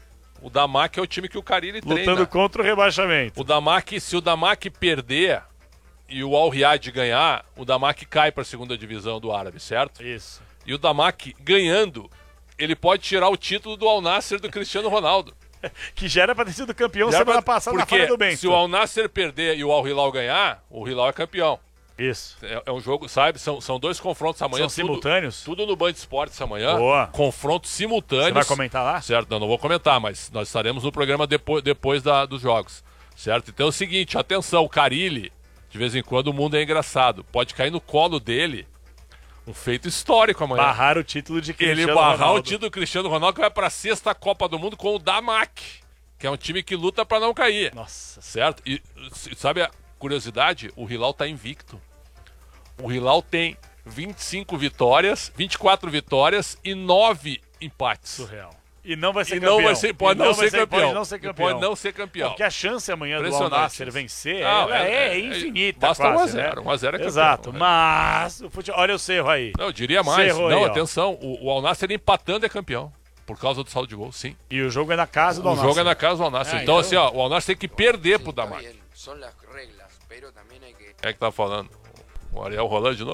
O Damak é o time que o Carilli treina. Lutando contra o rebaixamento. O Damak, se o Damak perder e o Al Riyad ganhar, o Damak cai para a segunda divisão do árabe, certo? Isso. E o Damak ganhando, ele pode tirar o título do Al Nassr do Cristiano Ronaldo. Que já era pra ter sido campeão Já semana pra- passada na porque Fala do Bento. se o Al Nassr perder e o Al Hilal ganhar, o Hilal é campeão. Isso. É, é um jogo, sabe? São, são dois confrontos amanhã. São tudo- simultâneos? Tudo no Band Esportes amanhã. Boa. Confrontos simultâneos. Você vai comentar lá? Certo, não, não vou comentar, mas nós estaremos no programa depois, depois da, dos jogos. Certo? Então é o seguinte, atenção, o Carilli, de vez em quando o mundo é engraçado. Pode cair no colo dele um feito histórico amanhã. Barrar o título de Cristiano Ele barrar Ronaldo. o título do Cristiano Ronaldo, que vai para a sexta Copa do Mundo com o Damak, que é um time que luta para não cair. Nossa. Certo? E s- sabe a curiosidade? O Hilal tá invicto. O Hilal tem vinte e cinco vitórias, vinte e quatro vitórias e nove empates. Surreal. E não vai ser E campeão. não vai ser, pode E não, vai ser campeão. Pode não ser E campeão. Pode não ser campeão. Porque a chance amanhã do Al Impressionante Nassr isso. vencer Não, é, é- é é- infinita. basta quase, um a zero, né? um a zero é campeão, Exato. né? Mas o futebol, olha o Cerro aí. Não, eu diria mais. Cerro não, aí, ó. atenção, o, o Al Nassr empatando é campeão. Por causa do saldo de gol, sim. E o jogo é na casa do O Al jogo Nassr. é na casa do Al Nassr. Ah, então, então- assim, ó, o Al Nassr tem que perder pro Damak. Son las reglas, pero también hay que... Quem é que tá falando? O Ariel Roland de novo?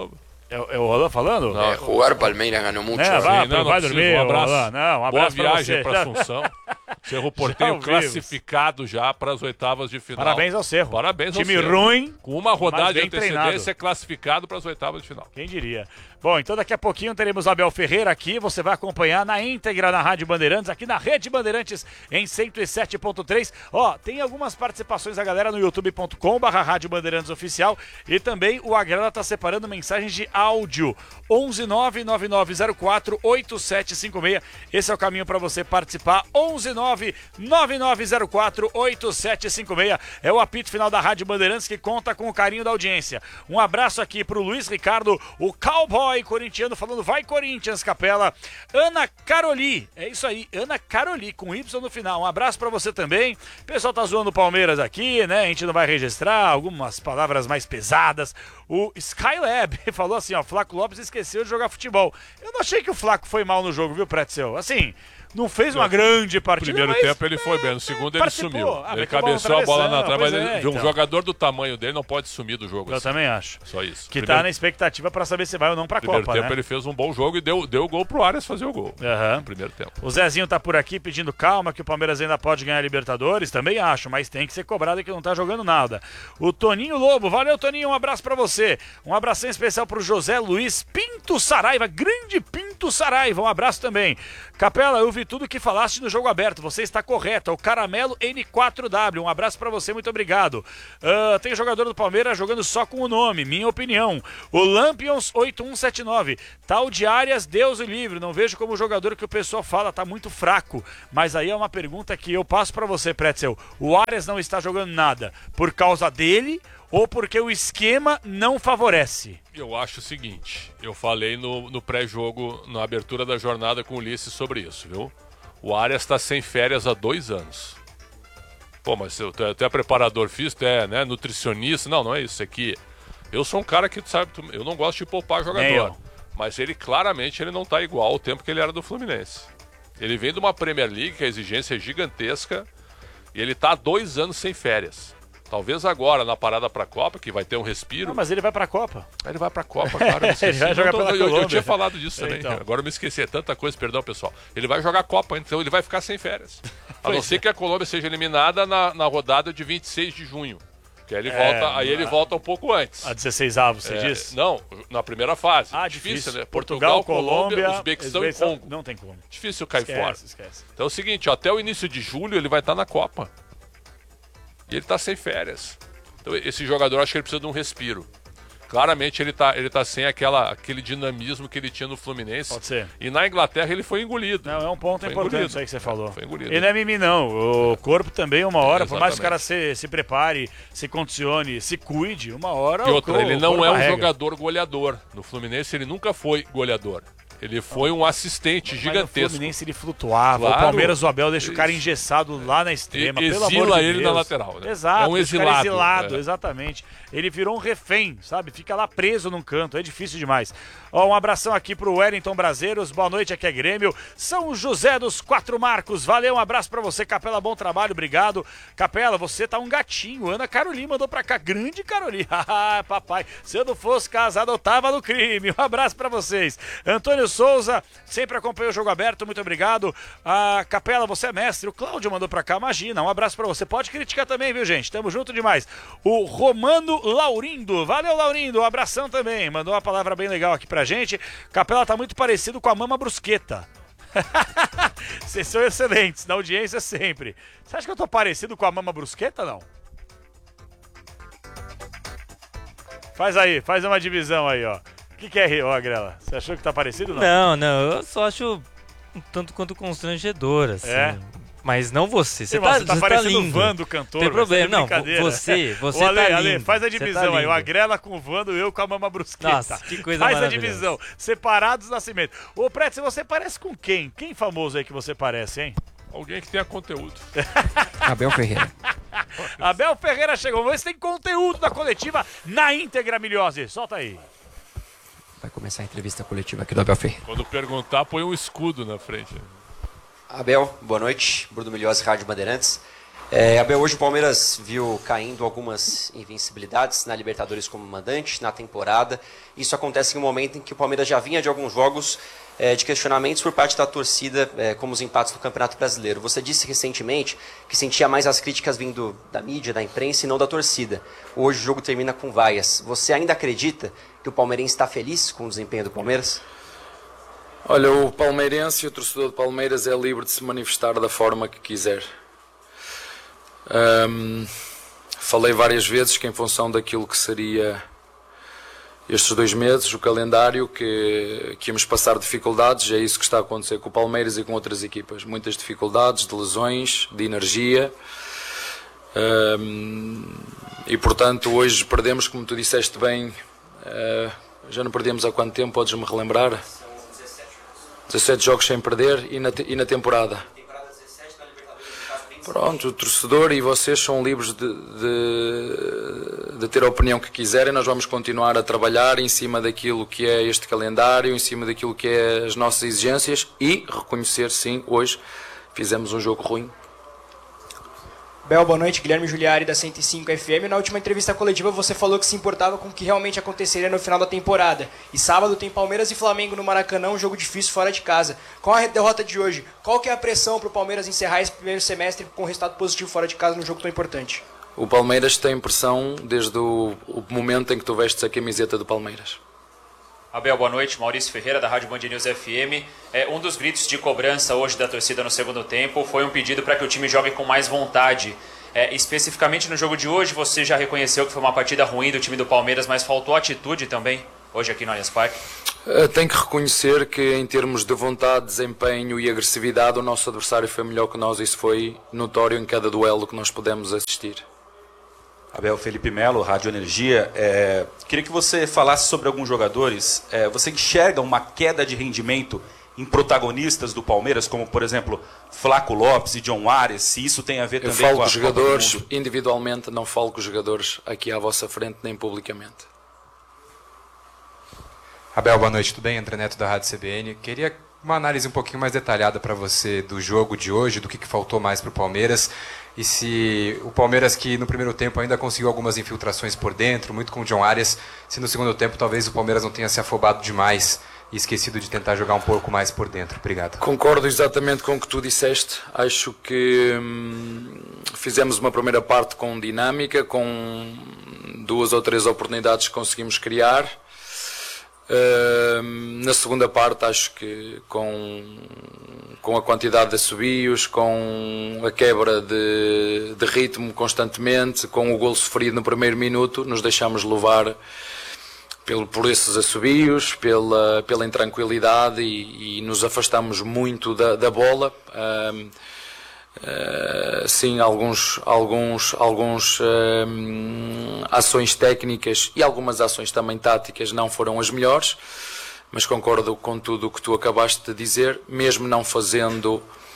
É, é o Roland falando? É, jugar Palmeiras ganhou muito. Não, vai, Sim, não, vai não dormir, um abraço. Roland. Não, um abraço Boa pra viagem você. para Assunção. Cerro Porteño ouvimos. classificado já para as oitavas de final. Parabéns ao Cerro. Parabéns ao Time Cerro. ruim, Com uma rodada mas de bem antecedência treinado. é classificado para as oitavas de final. Quem diria? Bom, então daqui a pouquinho teremos Abel Ferreira aqui, você vai acompanhar na íntegra na Rádio Bandeirantes, aqui na Rede Bandeirantes em cento e sete ponto três. Ó, tem algumas participações da galera no youtube ponto com barra Rádio Bandeirantes Oficial e também o Agrela tá separando mensagens de áudio. onze nove nove nove zero quatro oito sete cinco seis. Esse é o caminho para você participar. onze nove nove nove zero quatro oito sete cinco seis. É o apito final da Rádio Bandeirantes que conta com o carinho da audiência. Um abraço aqui pro Luiz Ricardo, o cowboy corintiano, falando vai Corinthians, Capela. Ana Caroli, é isso aí, Ana Caroli, com Y no final. Um abraço pra você também. O pessoal tá zoando o Palmeiras aqui, né? A gente não vai registrar algumas palavras mais pesadas. O Skylab falou assim, ó, Flaco Lopes esqueceu de jogar futebol. Eu não achei que o Flaco foi mal no jogo, viu, Pretzel? Assim, não fez uma grande partida. No primeiro mas, tempo ele foi bem, no segundo ele participou. sumiu. Ah, ele acabou cabeceou a bola na travessão, trave, mas pois é, ele, um então. jogador do tamanho dele não pode sumir do jogo. Eu assim. também acho. Só isso. Que Primeiro- tá na expectativa pra saber se vai ou não pra primeiro Copa, tempo né? ele fez um bom jogo e deu, deu o gol pro Arias fazer o gol. Aham. No primeiro tempo. O Zezinho tá por aqui pedindo calma, que o Palmeiras ainda pode ganhar a Libertadores. Também acho, mas tem que ser cobrado que não tá jogando nada. O Toninho Lobo, valeu Toninho, um abraço pra você. Um abração especial pro José Luiz Pinto Saraiva, grande Pinto Saraiva, um abraço também. Capela, eu vi tudo que falaste no jogo aberto, você está correto. É o Caramelo N quatro W, um abraço pra você, muito obrigado. Uh, tem jogador do Palmeiras jogando só com o nome, minha opinião. O Lampions oito um sete nove, tal de Arias, Deus o livre. Não vejo como jogador que o pessoal fala, tá muito fraco. Mas aí é uma pergunta que eu passo pra você, Pretzel. O Arias não está jogando nada por causa dele ou porque o esquema não favorece? Eu acho o seguinte, eu falei no, no pré-jogo, na abertura da jornada com o Ulisses sobre isso, viu? O Arias está sem férias há dois anos. Pô, mas tu é, tu é preparador físico, tu é né, nutricionista. Não, não é isso. É que eu sou um cara que, tu sabe, tu, eu não gosto de poupar jogador. Mas ele, claramente, ele não tá igual ao tempo que ele era do Fluminense. Ele vem de uma Premier League, que a exigência é gigantesca, e ele tá há dois anos sem férias. Talvez agora, na parada pra Copa, que vai ter um respiro... Não, mas ele vai pra Copa. Ele vai pra Copa, claro. Eu, Ele vai jogar não, pela eu, eu, eu Colômbia. tinha falado disso também. Então. Agora eu me esqueci. É tanta coisa, perdão, pessoal. Ele vai jogar Copa, então ele vai ficar sem férias. A não ser que a Colômbia seja eliminada na, na rodada de vinte e seis de junho. Que aí ele, É, volta, aí ele volta um pouco antes. A dezesseis avos, você É, diz? Não, na primeira fase. Ah, difícil, difícil. né? Portugal, Colômbia, Uzbequistão e Uzbequistão, Congo. não tem como. Difícil cair Esquece, fora. esquece. Então é o seguinte, ó, até o início de julho ele vai estar na Copa. E ele tá sem férias. Então esse jogador, acho que ele precisa de um respiro. Claramente ele tá, ele tá sem aquela, aquele dinamismo que ele tinha no Fluminense. Pode ser. E na Inglaterra ele foi engolido. Não, é um ponto Foi importante engolido. isso aí que você falou. Foi engolido. E não é mimimi, não. O corpo também, uma hora, por mais que o cara Exatamente. se, se prepare, se condicione, se cuide, uma hora... E o outra, co- ele o não corpo é um arrega. jogador goleador. No Fluminense ele nunca foi goleador. Ele foi um assistente Mas gigantesco. O Fluminense ele flutuava. Claro. O Palmeiras, o Abel deixa o cara Isso. engessado lá na extrema. E- pelo exila amor de ele Deus. na lateral, né? Exato. É um deixa o cara exilado, exilado, é. exatamente. Ele virou um refém, sabe? Fica lá preso num canto. É difícil demais. Ó, um abração aqui pro Wellington Braseiros. Boa noite, aqui é Grêmio. São José dos Quatro Marcos. Valeu, um abraço pra você, Capela. Bom trabalho, obrigado. Capela, você tá um gatinho. Ana Carolina mandou pra cá. Grande Carolina. Ah, papai. Se eu não fosse casado, eu tava no crime. Um abraço pra vocês. Antônio Souza, sempre acompanhou o jogo aberto. Muito obrigado. A Capela, você é mestre. O Cláudio mandou pra cá. Imagina. Um abraço pra você. Pode criticar também, viu, gente? Tamo junto demais. O Romano Laurindo. Valeu, Laurindo. Um abração também. Mandou uma palavra bem legal aqui pra gente. Capela tá muito parecido com a Mama Brusqueta. Vocês são excelentes, na audiência sempre. Você acha que eu tô parecido com a Mama Brusqueta, não? Faz aí, faz uma divisão aí, ó. O que, que é, ó, Grela? Você achou que tá parecido, não? Não, não, eu só acho um tanto quanto constrangedor, assim. É? Mas não você. Você Irmão, tá, você tá você parecendo tá o lindo. Vando, cantor. Tem mas problema, tá de não. brincadeira. Você, você Ô, Ale, tá lindo. Ale, faz a Você tá divisão aí. O lindo. Agrela com o Vando, eu com a Mama Brusqueta. Nossa, que coisa Faz a maravilhosa. divisão. Separados do nascimento. Ô, Pretz, você parece com quem? Quem famoso aí que você parece, hein? Alguém que tenha conteúdo. Abel Ferreira. Abel Ferreira chegou. Vamos ver se tem conteúdo da coletiva na íntegra, Milhose. Solta aí. Vai começar a entrevista coletiva aqui do Abel Ferreira. Quando perguntar, põe um escudo na frente. Abel, boa noite. Bruno Milhose, Rádio Bandeirantes. É, Abel, hoje o Palmeiras viu caindo algumas invencibilidades na Libertadores como mandante, na temporada. Isso acontece em um momento em que o Palmeiras já vinha de alguns jogos é, de questionamentos por parte da torcida, é, como os empates do Campeonato Brasileiro. Você disse recentemente que sentia mais as críticas vindo da mídia, da imprensa e não da torcida. Hoje o jogo termina com vaias. Você ainda acredita que o palmeirense está feliz com o desempenho do Palmeiras? Olha, o palmeirense e o torcedor do Palmeiras é livre de se manifestar da forma que quiser. Um, falei várias vezes que em função daquilo que seria estes dois meses, o calendário, que, que íamos passar dificuldades, é isso que está a acontecer com o Palmeiras e com outras equipas. Muitas dificuldades, de lesões, de energia. Um, e portanto hoje perdemos, como tu disseste bem, uh, já não perdemos há quanto tempo, podes-me relembrar? dezassete jogos sem perder e na, e na temporada. Pronto, o torcedor e vocês são livres de, de, de ter a opinião que quiserem. Nós vamos continuar a trabalhar em cima daquilo que é este calendário, em cima daquilo que é as nossas exigências e reconhecer, sim, hoje fizemos um jogo ruim. Bel, boa noite. Guilherme Giuliari, da cento e cinco F M. Na última entrevista coletiva você falou que se importava com o que realmente aconteceria no final da temporada. E sábado tem Palmeiras e Flamengo no Maracanã, um jogo difícil fora de casa. Com a derrota de hoje, qual que é a pressão para o Palmeiras encerrar esse primeiro semestre com um resultado positivo fora de casa num jogo tão importante? O Palmeiras tem pressão desde o, o momento em que tu vestes a camiseta do Palmeiras. Abel, boa noite. Maurício Ferreira, da Rádio Band News F M. É, um dos gritos de cobrança hoje da torcida no segundo tempo foi um pedido para que o time jogue com mais vontade. É, especificamente no jogo de hoje, você já reconheceu que foi uma partida ruim do time do Palmeiras, mas faltou atitude também hoje aqui no Allianz Parque? Tenho que reconhecer que em termos de vontade, desempenho e agressividade, o nosso adversário foi melhor que nós. Isso foi notório em cada duelo que nós pudemos assistir. Abel, Felipe Melo, Rádio Energia. É, queria que você falasse sobre alguns jogadores. É, você enxerga uma queda de rendimento em protagonistas do Palmeiras, como, por exemplo, Flaco Lopes e John Ares, se isso tem a ver Eu também falo com a com os jogadores individualmente, não falo com os jogadores aqui à vossa frente, nem publicamente. Abel, boa noite, tudo bem? André Neto, da Rádio C B N. Queria uma análise um pouquinho mais detalhada para você do jogo de hoje, do que, que faltou mais para o Palmeiras, e se o Palmeiras, que no primeiro tempo ainda conseguiu algumas infiltrações por dentro, muito com o John Arias, se no segundo tempo talvez o Palmeiras não tenha se afobado demais e esquecido de tentar jogar um pouco mais por dentro. Obrigado. Concordo exatamente com o que tu disseste. Acho que hum, fizemos uma primeira parte com dinâmica, com duas ou três oportunidades que conseguimos criar. Uh, na segunda parte, acho que com, com a quantidade de assobios, com a quebra de, de ritmo constantemente, com o golo sofrido no primeiro minuto, nos deixamos levar pelo, por esses assobios, pela, pela intranquilidade e, e nos afastamos muito da, da bola. Uh, Uh, sim, alguns, alguns, alguns uh, ações técnicas e algumas ações também táticas não foram as melhores, mas concordo com tudo o que tu acabaste de dizer. Mesmo não fazendo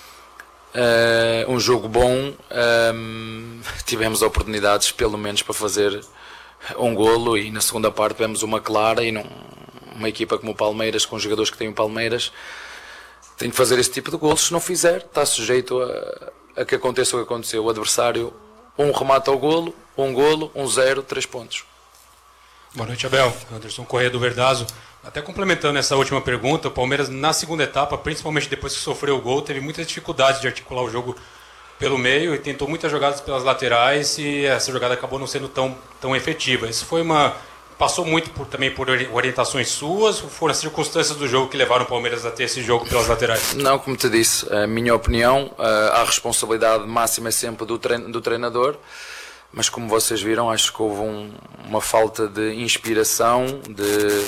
uh, um jogo bom, um, tivemos oportunidades pelo menos para fazer um golo, e na segunda parte tivemos uma clara, e não, uma equipa como o Palmeiras, com os jogadores que têm o Palmeiras, tem que fazer esse tipo de golos. Se não fizer, está sujeito a, a que aconteça o que aconteceu. O adversário, um remata ao golo, um golo, um zero, três pontos. Boa noite, Abel. Anderson Corrêa do Verdazo. Até complementando essa última pergunta, o Palmeiras na segunda etapa, principalmente depois que sofreu o gol, teve muita dificuldade de articular o jogo pelo meio e tentou muitas jogadas pelas laterais, e essa jogada acabou não sendo tão, tão efetiva. Isso foi uma... Passou muito por, também por orientações suas, ou foram as circunstâncias do jogo que levaram o Palmeiras a ter esse jogo pelas laterais? Não, como te disse, a minha opinião, a responsabilidade máxima é sempre do treinador, mas como vocês viram, acho que houve um, uma falta de inspiração, de,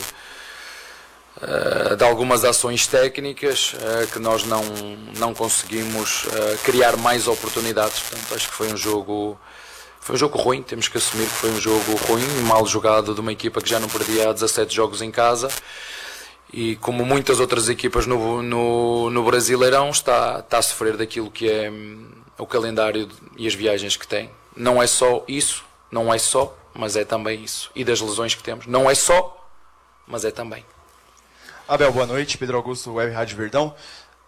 de algumas ações técnicas, que nós não, não conseguimos criar mais oportunidades. Portanto, acho que foi um jogo... Foi um jogo ruim, temos que assumir que foi um jogo ruim, mal jogado de uma equipa que já não perdia há dezassete jogos em casa, e como muitas outras equipas no, no, no Brasileirão, está, está a sofrer daquilo que é o calendário e as viagens que tem. Não é só isso, não é só, mas é também isso. E das lesões que temos. Não é só, mas é também. Abel, boa noite. Pedro Augusto, Web Rádio Verdão.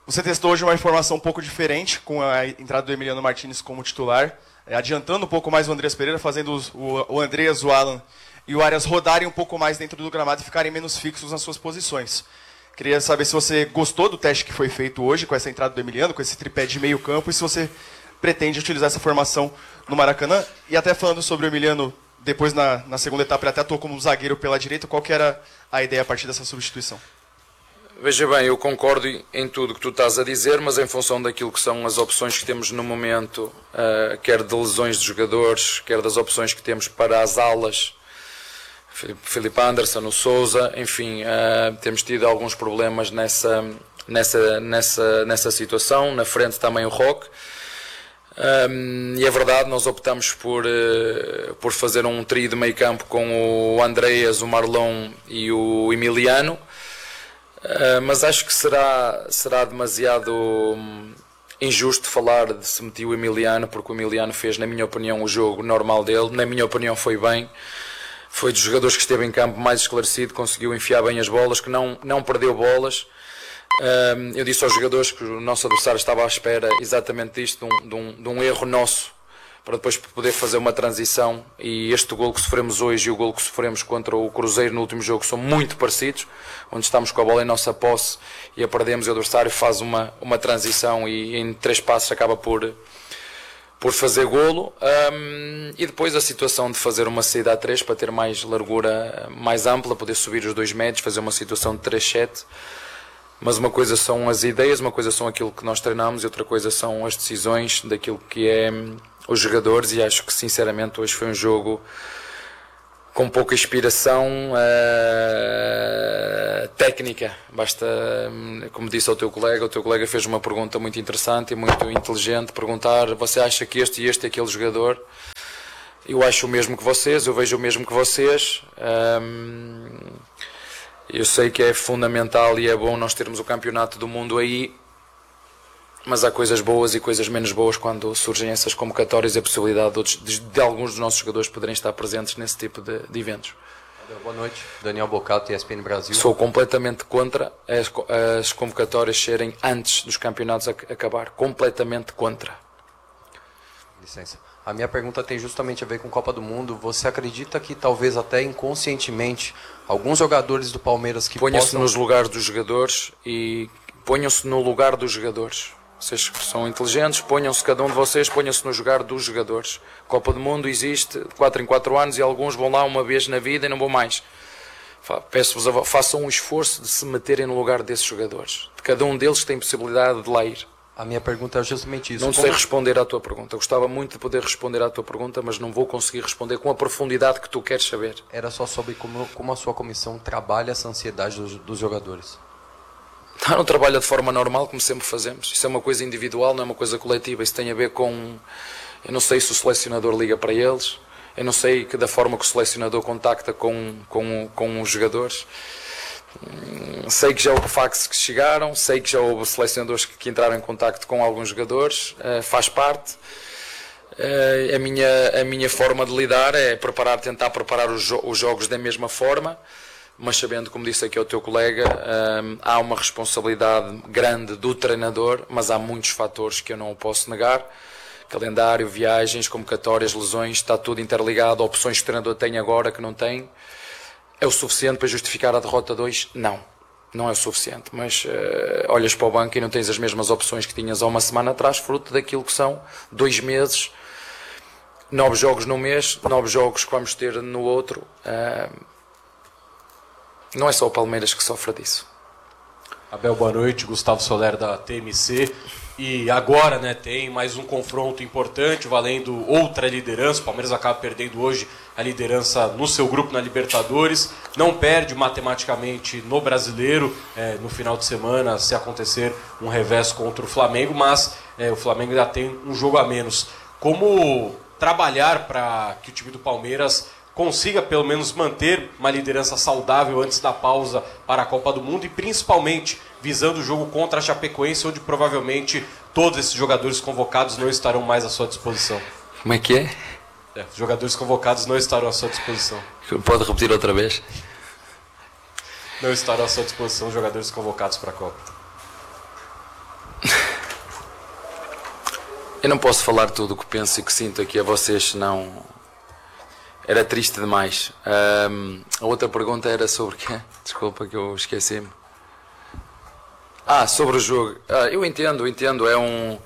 Você testou hoje uma informação um pouco diferente, com a entrada do Emiliano Martinez como titular, adiantando um pouco mais o Andreas Pereira, fazendo os, o, o Andreas, o Alan e o Arias rodarem um pouco mais dentro do gramado e ficarem menos fixos nas suas posições. Queria saber se você gostou do teste que foi feito hoje com essa entrada do Emiliano, com esse tripé de meio campo, e se você pretende utilizar essa formação no Maracanã. E até falando sobre o Emiliano, depois na, na segunda etapa ele até atuou como zagueiro pela direita, qual que era a ideia a partir dessa substituição? Veja bem, eu concordo em tudo que tu estás a dizer, mas em função daquilo que são as opções que temos no momento, uh, quer de lesões de jogadores, quer das opções que temos para as alas, Filipe Anderson, o Sousa, enfim, uh, temos tido alguns problemas nessa, nessa, nessa, nessa situação. Na frente também o Roque. Um, e é verdade, nós optamos por, uh, por fazer um trio de meio campo com o Andreas, o Marlon e o Emiliano. Uh, mas acho que será, será demasiado um, injusto falar de se meter o Emiliano, porque o Emiliano fez, na minha opinião, o jogo normal dele. Na minha opinião foi bem, foi dos jogadores que esteve em campo mais esclarecido, conseguiu enfiar bem as bolas, que não, não perdeu bolas. Uh, eu disse aos jogadores que o nosso adversário estava à espera exatamente disto, de um, de um, de um erro nosso, para depois poder fazer uma transição. E este gol que sofremos hoje e o gol que sofremos contra o Cruzeiro no último jogo são muito parecidos, onde estamos com a bola em nossa posse e a perdemos e o adversário faz uma, uma transição e em três passos acaba por, por fazer golo. Um, e depois a situação de fazer uma saída a três para ter mais largura mais ampla, poder subir os dois metros, fazer uma situação de três sete. Mas uma coisa são as ideias, uma coisa são aquilo que nós treinamos e outra coisa são as decisões daquilo que é os jogadores, e acho que sinceramente hoje foi um jogo com pouca inspiração uh, técnica. Basta, como disse ao teu colega, o teu colega fez uma pergunta muito interessante e muito inteligente, perguntar: você acha que este e este é aquele jogador? Eu acho o mesmo que vocês, eu vejo o mesmo que vocês. Um, eu sei que é fundamental e é bom nós termos o campeonato do mundo aí, mas há coisas boas e coisas menos boas quando surgem essas convocatórias e a possibilidade de, outros, de, de alguns dos nossos jogadores poderem estar presentes nesse tipo de, de eventos. Boa noite, Daniel Bocato, E S P N Brasil. Sou completamente contra as, as convocatórias serem antes dos campeonatos a, acabar. Completamente contra. Licença. A minha pergunta tem justamente a ver com Copa do Mundo. Você acredita que talvez até inconscientemente alguns jogadores do Palmeiras que ponham-se possam... nos lugares dos jogadores e ponham-se no lugar dos jogadores. Vocês que são inteligentes, ponham-se, cada um de vocês, ponham-se no lugar dos jogadores. Copa do Mundo existe de quatro em quatro anos e alguns vão lá uma vez na vida e não vão mais. Peço-vos, façam um esforço de se meterem no lugar desses jogadores. De cada um deles tem possibilidade de lá ir. A minha pergunta é justamente isso. Não Como... sei responder à tua pergunta. Eu gostava muito de poder responder à tua pergunta, mas não vou conseguir responder com a profundidade que tu queres saber. Era só sobre como, como a sua comissão trabalha essa ansiedade dos, dos jogadores. Não trabalha de forma normal, como sempre fazemos. Isso é uma coisa individual, não é uma coisa coletiva. Isso tem a ver com... Eu não sei se o selecionador liga para eles. Eu não sei que da forma que o selecionador contacta com, com, com os jogadores. Sei que já houve fax que chegaram, sei que já houve selecionadores que, que entraram em contacto com alguns jogadores. Uh, faz parte. Uh, a, minha, a minha forma de lidar é preparar, tentar preparar os, jo- os jogos da mesma forma, mas sabendo, como disse aqui ao teu colega, um, há uma responsabilidade grande do treinador, mas há muitos fatores que eu não o posso negar. Calendário, viagens, convocatórias, lesões, está tudo interligado. Opções que o treinador tem agora que não tem. É o suficiente para justificar a derrota dois? Não, não é o suficiente. Mas uh, olhas para o banco e não tens as mesmas opções que tinhas há uma semana atrás, fruto daquilo que são dois meses, nove jogos num mês, nove jogos que vamos ter no outro. Uh, Não é só o Palmeiras que sofre disso. Abel, boa noite. Gustavo Soler da T M C. E agora, né, tem mais um confronto importante, valendo outra liderança. O Palmeiras acaba perdendo hoje a liderança no seu grupo na Libertadores. Não perde matematicamente no Brasileiro, é, no final de semana, se acontecer um revés contra o Flamengo. Mas é, o Flamengo ainda tem um jogo a menos. Como trabalhar para que o time do Palmeiras consiga pelo menos manter uma liderança saudável antes da pausa para a Copa do Mundo e principalmente visando o jogo contra a Chapecoense, onde provavelmente todos esses jogadores convocados não estarão mais à sua disposição. Como é que é? É, os jogadores convocados não estarão à sua disposição. Pode repetir outra vez? Não estarão à sua disposição os jogadores convocados para a Copa. Eu não posso falar tudo o que penso e que sinto aqui a vocês, senão era triste demais. Um, a outra pergunta era sobre o quê? Desculpa que eu esqueci-me. Ah, sobre o jogo. Ah, eu entendo, entendo. É um,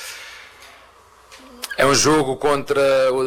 é um jogo contra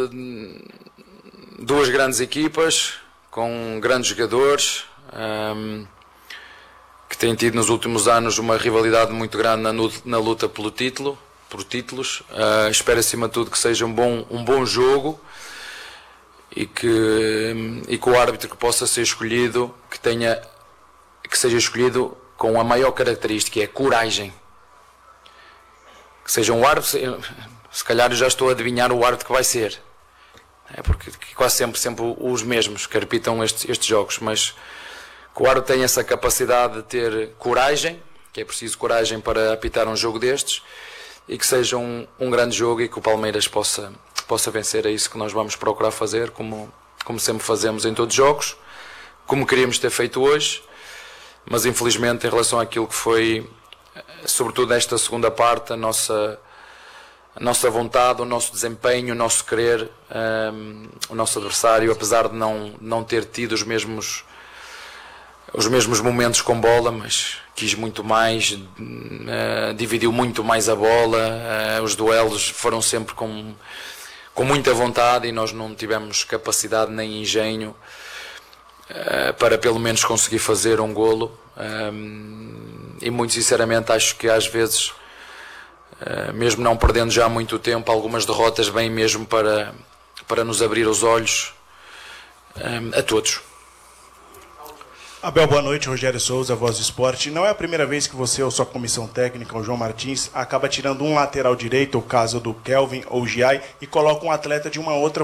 duas grandes equipas, com grandes jogadores, um, que têm tido nos últimos anos uma rivalidade muito grande na, na luta pelo título. Por títulos, uh, espero acima de tudo que seja um bom, um bom jogo e que, e que o árbitro que possa ser escolhido, que tenha, que seja escolhido com a maior característica, que é coragem. Que seja um árbitro, se calhar eu já estou a adivinhar o árbitro que vai ser, é porque quase sempre, sempre os mesmos que repitam estes, estes jogos, mas que o árbitro tenha essa capacidade de ter coragem, que é preciso coragem para apitar um jogo destes, e que seja um, um grande jogo e que o Palmeiras possa, possa vencer. É isso que nós vamos procurar fazer, como, como sempre fazemos em todos os jogos, como queríamos ter feito hoje, mas infelizmente em relação àquilo que foi, sobretudo esta segunda parte, a nossa, a nossa vontade, o nosso desempenho, o nosso querer, um, o nosso adversário, apesar de não, não ter tido os mesmos... os mesmos momentos com bola, mas quis muito mais, uh, dividiu muito mais a bola, uh, os duelos foram sempre com, com muita vontade e nós não tivemos capacidade nem engenho uh, para pelo menos conseguir fazer um golo, um, e muito sinceramente acho que às vezes, uh, mesmo não perdendo já muito tempo, algumas derrotas vêm mesmo para, para nos abrir os olhos, um, a todos. Abel, boa noite. Rogério Souza, Voz do Esporte. Não é a primeira vez que você ou sua comissão técnica, o João Martins, acaba tirando um lateral direito, o caso do Kelvin ou o Giai, e coloca um atleta de uma outra